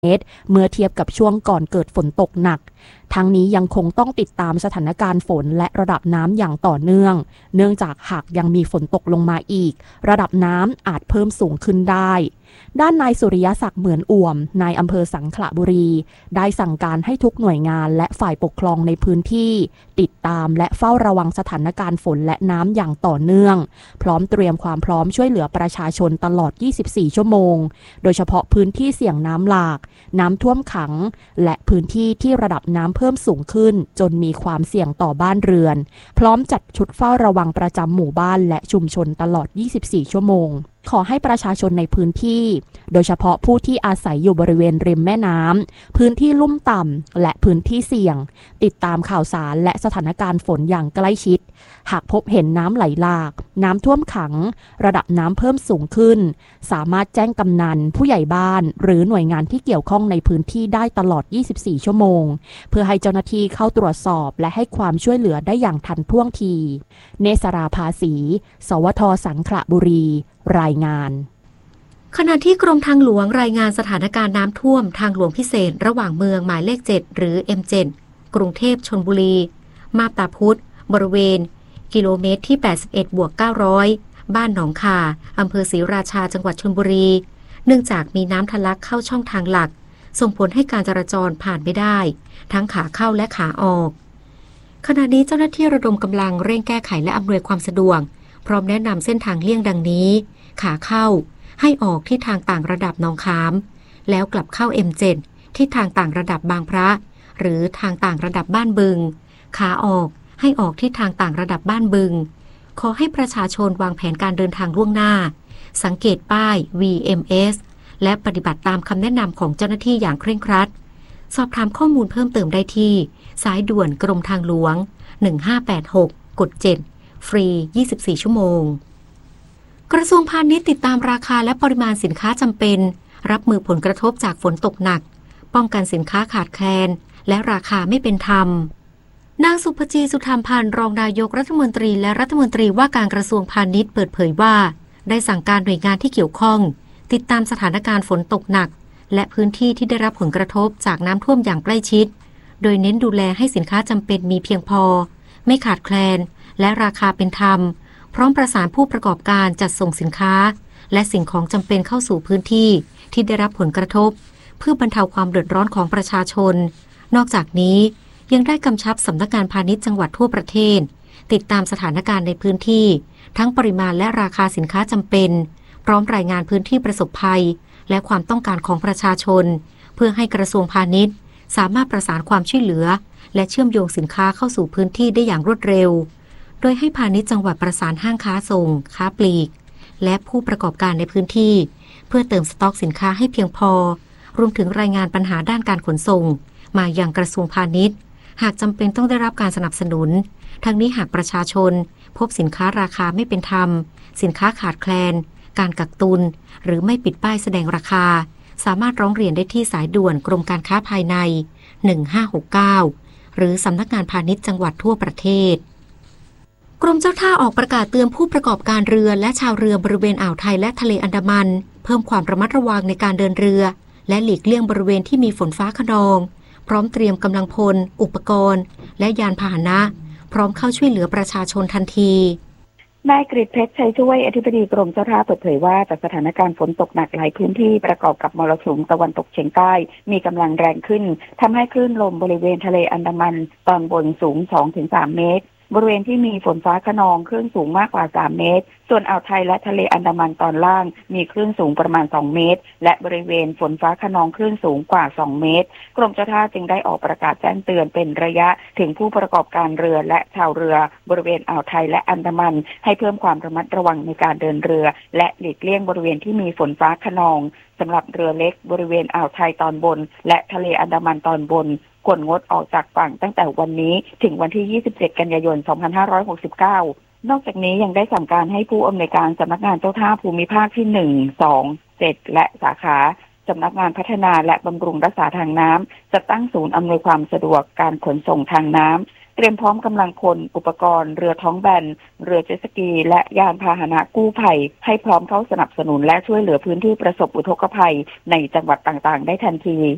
เมื่อเทียบกับช่วงก่อนเกิดฝนตกหนักทั้งนี้ยังคงต้องติดตามสถานการณ์ฝนและระดับน้ำอย่างต่อเนื่องจากหากยังมีฝนตกลงมาอีกระดับน้ำอาจเพิ่มสูงขึ้นได้ด้านนายสุริยศักดิ์เหมือนอ่วมนายอำเภอสังขละบุรีได้สั่งการให้ทุกหน่วยงานและฝ่ายปกครองในพื้นที่ติดตามและเฝ้าระวังสถานการณ์ฝนและน้ำอย่างต่อเนื่องพร้อมเตรียมความพร้อมช่วยเหลือประชาชนตลอด 24 ชั่วโมงโดยเฉพาะพื้นที่เสี่ยงน้ำหลากน้ำท่วมขังและพื้นที่ที่ระดับน้ำเพิ่มสูงขึ้นจนมีความเสี่ยงต่อบ้านเรือนพร้อมจัดชุดเฝ้าระวังประจำหมู่บ้านและชุมชนตลอด 24 ชั่วโมงขอให้ประชาชนในพื้นที่โดยเฉพาะผู้ที่อาศัยอยู่บริเวณริมแม่น้ำพื้นที่ลุ่มต่ำและพื้นที่เสี่ยงติดตามข่าวสารและสถานการณ์ฝนอย่างใกล้ชิดหากพบเห็นน้ำไหลหลากน้ำท่วมขังระดับน้ำเพิ่มสูงขึ้นสามารถแจ้งกำนันผู้ใหญ่บ้านหรือหน่วยงานที่เกี่ยวข้องในพื้นที่ได้ตลอด 24 ชั่วโมงเพื่อให้เจ้าหน้าที่เข้าตรวจสอบและให้ความช่วยเหลือได้อย่างทันท่วงทีเนษราภาษี สวท.สังขละบุรีรายงานขณะที่กรมทางหลวงรายงานสถานการณ์น้ำท่วมทางหลวงพิเศษระหว่างเมืองหมายเลข 7 หรือ M7 กรุงเทพชลบุรีมาบตาพุธบริเวณกิโลเมตรที่ 81+900 บ้านหนองคาอำเภอศรีราชาจังหวัดชลบุรีเนื่องจากมีน้ำทะลักเข้าช่องทางหลักส่งผลให้การจราจรผ่านไม่ได้ทั้งขาเข้าและขาออกขณะนี้เจ้าหน้าที่ระดมกำลังเร่งแก้ไขและอำนวยความสะดวกพร้อมแนะนำเส้นทางเลี่ยงดังนี้ขาเข้าให้ออกที่ทางต่างระดับหนองขามแล้วกลับเข้า M7 ที่ทางต่างระดับบางพระหรือทางต่างระดับบ้านบึงขาออกให้ออกที่ทางต่างระดับบ้านบึงขอให้ประชาชนวางแผนการเดินทางล่วงหน้าสังเกตป้าย VMS และปฏิบัติตามคำแนะนำของเจ้าหน้าที่อย่างเคร่งครัดสอบถามข้อมูลเพิ่มเติมได้ที่สายด่วนกรมทางหลวง1586กด7ฟรี24ชั่วโมงกระทรวงพาณิชย์ติดตามราคาและปริมาณสินค้าจำเป็นรับมือผลกระทบจากฝนตกหนักป้องกันสินค้าขาดแคลนและราคาไม่เป็นธรรมนางสุภจี สุธรรมพันธ์รองนายกรัฐมนตรีและรัฐมนตรีว่าการกระทรวงพาณิชย์เปิดเผยว่าได้สั่งการหน่วยงานที่เกี่ยวข้องติดตามสถานการณ์ฝนตกหนักและพื้นที่ที่ได้รับผลกระทบจากน้ำท่วมอย่างใกล้ชิดโดยเน้นดูแลให้สินค้าจำเป็นมีเพียงพอไม่ขาดแคลนและราคาเป็นธรรมพร้อมประสานผู้ประกอบการจัดส่งสินค้าและสิ่งของจำเป็นเข้าสู่พื้นที่ที่ได้รับผลกระทบเพื่อบรรเทาความเดือดร้อนของประชาชนนอกจากนี้ยังได้กำชับสำนักงานพาณิชย์จังหวัดทั่วประเทศติดตามสถานการณ์ในพื้นที่ทั้งปริมาณและราคาสินค้าจำเป็นพร้อมรายงานพื้นที่ประสบภัยและความต้องการของประชาชนเพื่อให้กระทรวงพาณิชย์สามารถประสานความช่วยเหลือและเชื่อมโยงสินค้าเข้าสู่พื้นที่ได้อย่างรวดเร็วโดยให้พาณิชย์จังหวัดประสานห้างค้าส่งค้าปลีกและผู้ประกอบการในพื้นที่เพื่อเติมสต็อกสินค้าให้เพียงพอรวมถึงรายงานปัญหาด้านการขนส่งมายังกระทรวงพาณิชย์หากจำเป็นต้องได้รับการสนับสนุนทั้งนี้หากประชาชนพบสินค้าราคาไม่เป็นธรรมสินค้าขาดแคลนการกักตุนหรือไม่ปิดป้ายแสดงราคาสามารถร้องเรียนได้ที่สายด่วนกรมการค้าภายใน1569หรือสำนักงานพาณิชย์จังหวัดทั่วประเทศกรมเจ้าท่าออกประกาศเตือนผู้ประกอบการเรือและชาวเรือบริเวณอ่าวไทยและทะเลอันดามันเพิ่มความระมัดระวังในการเดินเรือและหลีกเลี่ยงบริเวณที่มีฝนฟ้าคะนองพร้อมเตรียมกำลังพลอุปกรณ์และยานพาหนะพร้อมเข้าช่วยเหลือประชาชนทันทีนายกฤษเพชรชัยช่วยอธิบดีกรมเจ้าท่าเปิดเผยว่าจากสถานการณ์ฝนตกหนักหลายพื้นที่ประกอบกับมรสุมตะวันตกเฉียงใต้มีกำลังแรงขึ้นทำให้คลื่นลมบริเวณทะเลอันดามันตอนบนสูง 2-3 เมตรบริเวณที่มีฝนฟ้าคะนองคลื่นสูงมากกว่า3เมตรส่วนอ่าวไทยและทะเลอันดามันตอนล่างมีคลื่นสูงประมาณ2เมตรและบริเวณฝนฟ้าคะนองคลื่นสูงกว่า2เมตรกรมเจ้าท่าจึงได้ออกประกาศแจ้งเตือนเป็นระยะถึงผู้ประกอบการเรือและชาวเรือบริเวณอ่าวไทยและอันดามันให้เพิ่มความระมัดระวังในการเดินเรือและหลีกเลี่ยงบริเวณที่มีฝนฟ้าคะนองสำหรับเรือเล็กบริเวณอ่าวไทยตอนบนและทะเลอันดามันตอนบนควรงดออกจากฝั่งตั้งแต่วันนี้ถึงวันที่27กันยายน2569นอกจากนี้ยังได้สั่งการให้ผู้อำนวยการสำนักงานเจ้าท่าภูมิภาคที่1 2 7และสาขาสำนักงานพัฒนาและบำรุงรักษาทางน้ำจะตั้งศูนย์อำนวยความสะดวกการขนส่งทางน้ำเตรียมพร้อมกำลังพลอุปกรณ์เรือท้องแบนเรือเจ็ตสกีและยานพาหนะกู้ภัยให้พร้อมเข้าสนับสนุนและช่วยเหลือพื้นที่ประสบอุทกภัยในจังหวัดต่างๆได้ทันที